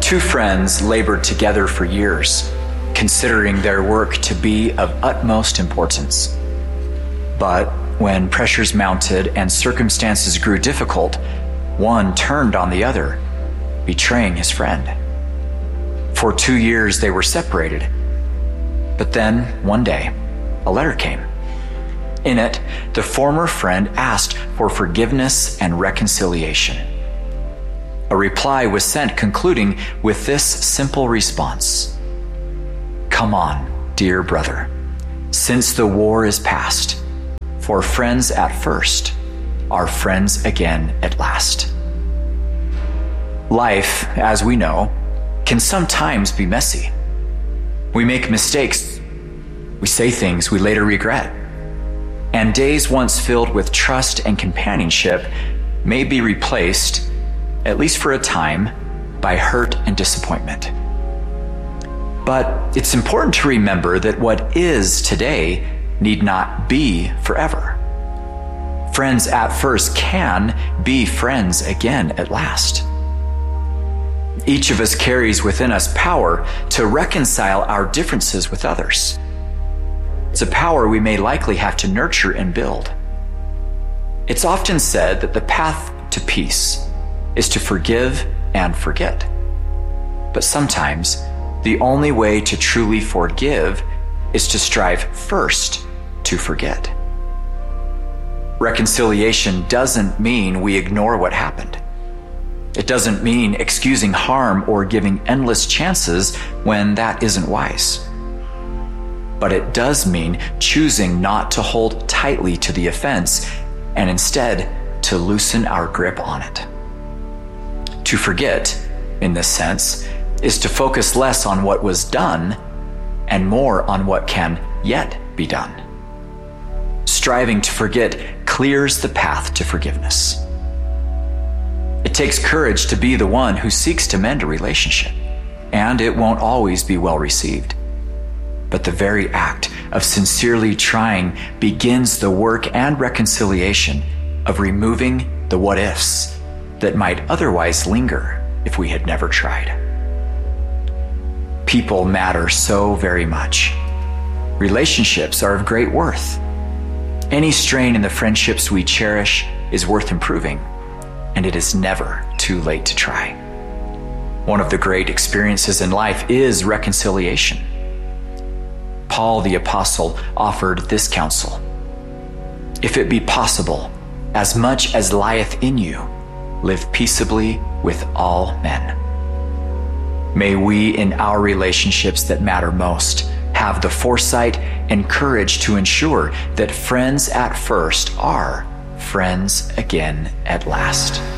Two friends labored together for years, considering their work to be of utmost importance. But when pressures mounted and circumstances grew difficult, one turned on the other, betraying his friend. For 2 years they were separated. But then, one day, a letter came. In it, the former friend asked for forgiveness and reconciliation. A reply was sent concluding with this simple response: "Come on, dear brother, since the war is past, for friends at first are friends again at last." Life, as we know, can sometimes be messy. We make mistakes. We say things we later regret. And days once filled with trust and companionship may be replaced, at least for a time, by hurt and disappointment. But it's important to remember that what is today need not be forever. Friends at first can be friends again at last. Each of us carries within us power to reconcile our differences with others. It's a power we may likely have to nurture and build. It's often said that the path to peace is to forgive and forget. But sometimes the only way to truly forgive is to strive first to forget. Reconciliation doesn't mean we ignore what happened. It doesn't mean excusing harm or giving endless chances when that isn't wise. But it does mean choosing not to hold tightly to the offense and instead to loosen our grip on it. To forget, in this sense, is to focus less on what was done and more on what can yet be done. Striving to forget clears the path to forgiveness. It takes courage to be the one who seeks to mend a relationship, and it won't always be well received. But the very act of sincerely trying begins the work and reconciliation of removing the what-ifs that might otherwise linger if we had never tried. People matter so very much. Relationships are of great worth. Any strain in the friendships we cherish is worth improving, and it is never too late to try. One of the great experiences in life is reconciliation. Paul the Apostle offered this counsel: "If it be possible, as much as lieth in you, live peaceably with all men." May we, in our relationships that matter most, have the foresight and courage to ensure that friends at first are friends again at last.